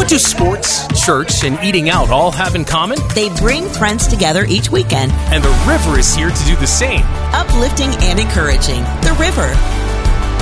What do sports, church, and eating out all have in common? They bring friends together each weekend. And the river is here to do the same. Uplifting and encouraging. The River,